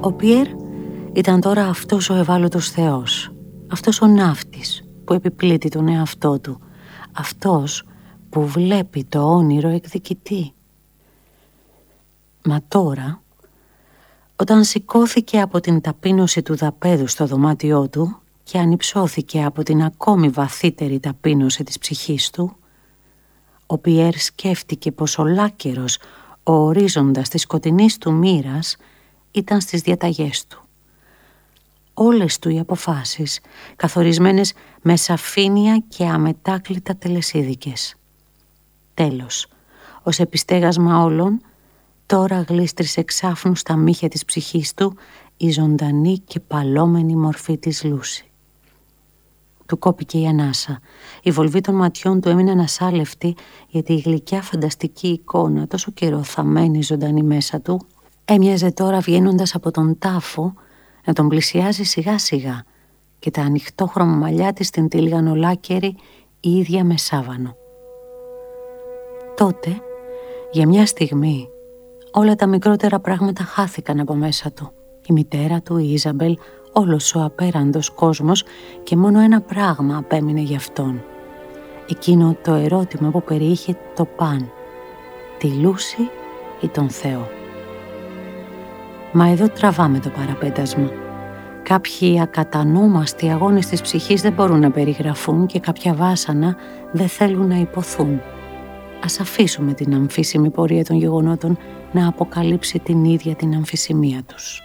Ο Πιέρ ήταν τώρα αυτός ο ευάλωτος θεός, αυτός ο ναύτης που επιπλήττει τον εαυτό του, αυτός που βλέπει το όνειρο εκδικητή. Μα τώρα, όταν σηκώθηκε από την ταπείνωση του δαπέδου στο δωμάτιό του και ανυψώθηκε από την ακόμη βαθύτερη ταπείνωση της ψυχής του, ο Πιέρ σκέφτηκε πως ολάκερος ο ορίζοντας της σκοτεινής του μοίρας ήταν στις διαταγές του. Όλες του οι αποφάσεις καθορισμένες με σαφήνεια και αμετάκλητα τελεσίδικες. Τέλος, ως επιστέγασμα όλων, τώρα γλίστρισε εξάφνου στα μύχια της ψυχής του η ζωντανή και παλόμενη μορφή της Λούση. Του κόπηκε η ανάσα. Η βολβή των ματιών του έμεινε ανασάλευτη, γιατί η γλυκιά φανταστική εικόνα, τόσο καιρό θαμμένη ζωντανή μέσα του, έμοιαζε τώρα βγαίνοντας από τον τάφο να τον πλησιάζει σιγά σιγά και τα ανοιχτόχρωμα μαλλιά της την τύλιγαν ολάκερη η ίδια με σάβανο. Τότε, για μια στιγμή, όλα τα μικρότερα πράγματα χάθηκαν από μέσα του. Η μητέρα του, η Ιζαμπέλ, όλος ο απέραντος κόσμος, και μόνο ένα πράγμα απέμεινε γι' αυτόν. Εκείνο το ερώτημα που περιείχε το παν, τη Λούση ή τον Θεό. Μα εδώ τραβάμε το παραπέτασμα. Κάποιοι ακατανόμαστοι αγώνες της ψυχής δεν μπορούν να περιγραφούν και κάποια βάσανα δεν θέλουν να υποθούν. Ας αφήσουμε την αμφίσιμη πορεία των γεγονότων να αποκαλύψει την ίδια την αμφισημία τους.